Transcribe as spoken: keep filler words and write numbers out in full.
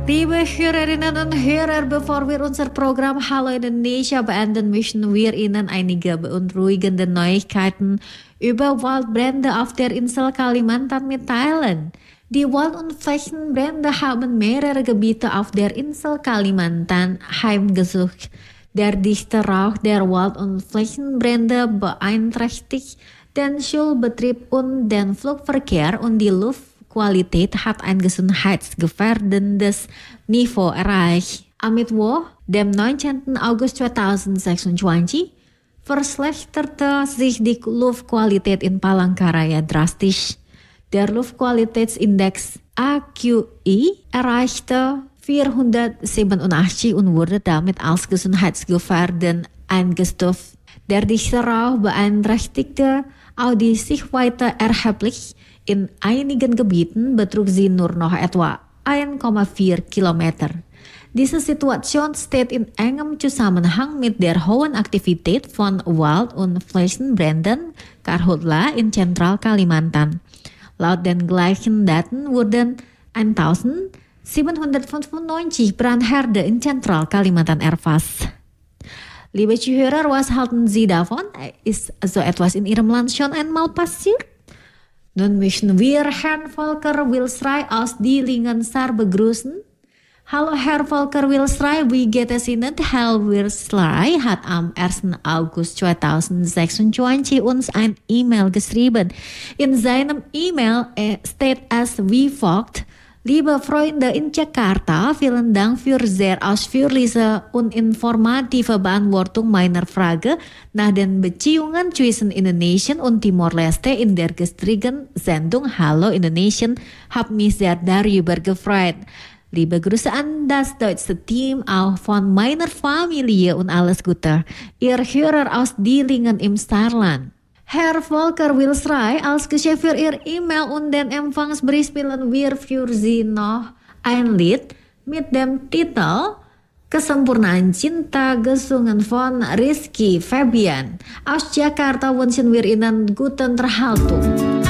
Liebe Hörerinnen und Hörer, bevor wir unser Programm Hallo Indonesia beenden, möchten wir Ihnen einige beunruhigende Neuigkeiten über Waldbrände auf der Insel Kalimantan mitteilen. Die Wald- und Flächenbrände haben mehrere Gebiete auf der Insel Kalimantan heimgesucht. Der dichte Rauch der Wald- und Flächenbrände beeinträchtigt den Schulbetrieb und den Flugverkehr und die Luftqualität hat ein gesundheitsgefährdendes Niveau erreicht. Am Mittwoch, dem neunzehnten August zweitausendsechsundzwanzig, verschlechterte sich die Luftqualität in Palangkaraya drastisch. Der Luftqualitätsindex A Q I erreichte vierhundertsiebenundachtzig und wurde damit als gesundheitsgefährdend eingestuft. Der dichte Rauch beeinträchtigte auch die Sichtweite erheblich. In einigen Gebieten betrug sie nur noch etwa eins Komma vier Kilometer. Diese Situation steht in engem Zusammenhang mit der hohen Aktivität von Wald- und Flächenbränden Karhutla in Zentral Kalimantan. Laut den gleichen Daten wurden eintausendsiebenhundertfünfundneunzig Brandherde in Zentral Kalimantan erfasst. Liebe Zuhörer, was halten Sie davon? Ist so etwas in Ihrem Land schon einmal passiert? Nun möchten wir Herrn Volker Wilsrij aus Dilingensar begrüßen. Hallo Herr Volker Wilsrij, wie geht es Ihnen? Herr Wilsrij hat am ersten August zweitausendsechsundzwanzig uns ein E-Mail geschrieben. In seinem E-Mail steht es wie folgt: Liebe Freunde in Jakarta, vielen Dank für sehr ausführliche und informative Beantwortung meiner Frage nach den Beziehungen zwischen Indonesien und Timor-Leste in der gestrigen Sendung Hallo Indonesien. Hab mich sehr darüber gefreut. Liebe Grüße an das deutsche Team, auch von meiner Familie und alles Gute. Ihr Hörer aus Dillingen im Saarland. Herr Volker Wilsrij, als Geschenk für Ihr E-Mail und den Empfangsbrief spielen wir für Sie noch ein Lied mit dem Titel Kesempurnaan Cinta, gesungen von Rizky Febian. Aus Jakarta wünschen wir Ihnen guten Unterhaltung.